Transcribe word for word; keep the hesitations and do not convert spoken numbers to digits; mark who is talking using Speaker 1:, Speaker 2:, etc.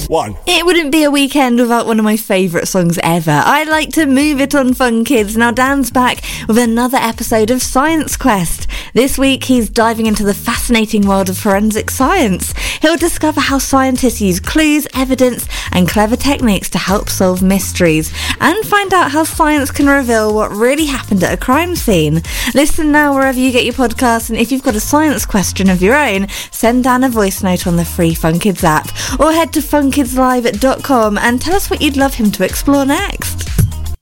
Speaker 1: one.
Speaker 2: It wouldn't be a weekend without one of my favourite songs ever. I like to move it on Fun Kids. Now Dan's back with another episode of Science Quest. This week he's diving into the fascinating world of forensic science. He'll discover how scientists use clues, evidence and clever techniques to help solve mysteries, and find out how science can reveal what really happened at a crime scene. Listen now wherever you get your podcasts, and if you've got a science question of your own, send Dan a voice note on the free Fun Kids app, or head to fun kids live dot com and tell us what you'd love him to explore next.